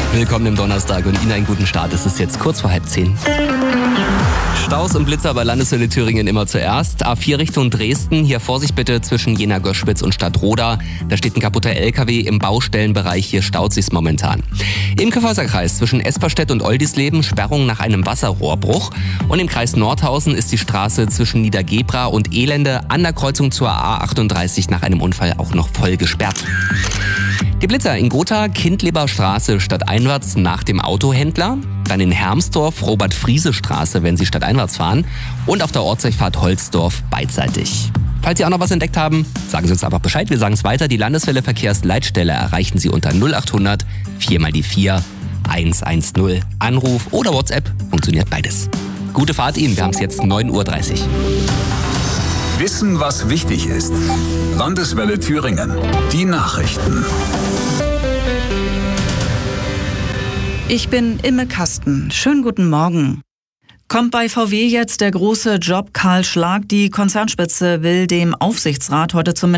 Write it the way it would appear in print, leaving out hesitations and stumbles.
Willkommen im Donnerstag und Ihnen einen guten Start. Es ist jetzt kurz vor 9:30. Staus und Blitzer bei Landeswelle Thüringen immer zuerst. A4 Richtung Dresden. Hier Vorsicht bitte zwischen Jena-Göschwitz und Stadtroda. Da steht ein kaputter LKW im Baustellenbereich. Hier staut sich's momentan. Im Kyffhäuserkreis zwischen Esperstedt und Oldisleben Sperrung nach einem Wasserrohrbruch. Und im Kreis Nordhausen ist die Straße zwischen Niedergebra und Elende an der Kreuzung zur A38 nach einem Unfall auch noch voll gesperrt. Die Blitzer in Gotha, Kindleberstraße stadteinwärts nach dem Autohändler. Dann in Hermsdorf, Robert-Friese-Straße, wenn Sie stadteinwärts fahren. Und auf der Ortsdurchfahrt Holzdorf beidseitig. Falls Sie auch noch was entdeckt haben, sagen Sie uns einfach Bescheid. Wir sagen es weiter. Die Landeswelle Verkehrsleitstelle erreichen Sie unter 0800 4x4 110. Anruf oder WhatsApp, funktioniert beides. Gute Fahrt Ihnen, wir haben es jetzt 9:30 Uhr. Wissen, was wichtig ist. Landeswelle Thüringen. Die Nachrichten. Ich bin Imme Kasten. Schönen guten Morgen. Kommt bei VW jetzt der große Job Karl Schlag? Die Konzernspitze will dem Aufsichtsrat heute zumindest